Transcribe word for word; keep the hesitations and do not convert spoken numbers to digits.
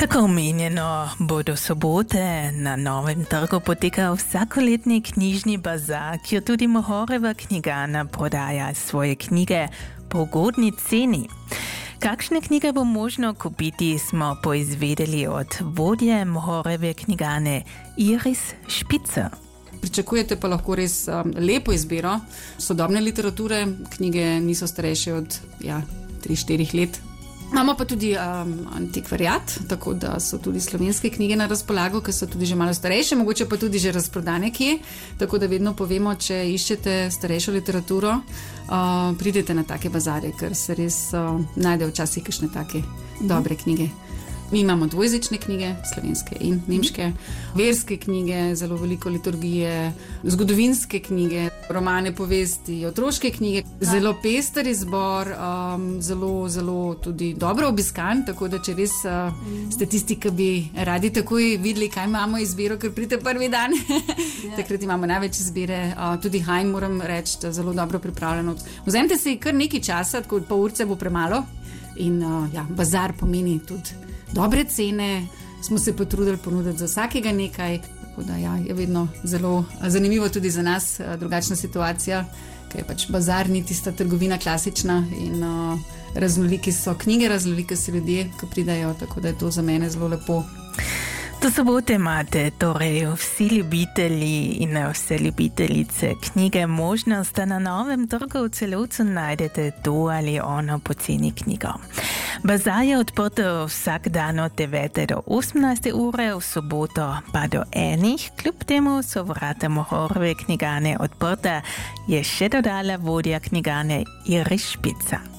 Kako omenjeno bo do sobote na Novem trgu potekal vsakoletni knjižni bazar, kjer tudi Mohorjeva knjigarna prodaja svoje knjige po ugodni ceni. Kakšne knjige bo možno kupiti, smo poizvedeli od vodje Mohorjeve knjigarne Iris Špicer. Pričakujete pa lahko res um, lepo izbiro sodobne literature. Knjige niso starejše od ja, tri štiri let. Imamo pa tudi um, antikvariat, tako da so tudi slovenske knjige na razpolago, ki so tudi že malo starejše, mogoče pa tudi že razprodane kje. Tako da vedno povemo, če iščete starejšo literaturo, uh, pridete na take bazare, ker se res uh, najde včasih kakšne take dobre knjige. Mi imamo dvojezične knjige, slovenske in nemške, verske knjige, zelo veliko liturgije, zgodovinske knjige, romane, povesti, otroške knjige. Zelo pester izbor, um, zelo, zelo tudi dobro obiskan, tako da če res uh, ste tisti, ki bi radi takoj videli, kaj imamo izbiro, ker pridete prvi dan. Takrat imamo največ izbire. Uh, tudi Hajn, moram reči, zelo dobro pripravljeno. Vzemite si kar nekaj časa, tako pol urce bo premalo. In uh, ja, bazar pomeni tudi dobre cene, smo se potrudili ponuditi za vsakega nekaj, tako da ja, je vedno zelo zanimivo tudi za nas, drugačna situacija, ker je pač bazar ni tista trgovina klasična in uh, raznoliki so knjige, raznoliki so ljudje, ki pridajo, tako da je to za mene zelo lepo. Do sobote imate torej vsi ljubitelji in vse ljubiteljice knjige možnost, da na Novem trgu v Celovcu najdete to ali ono poceni knjigo. Bazar je odprt vsak dan od devete do osemnajste ure, v soboto pa do enih. Kljub temu so vrata Mohorjeve knjigarne odprta, je še dodala vodja knjigarne Iris Špicer.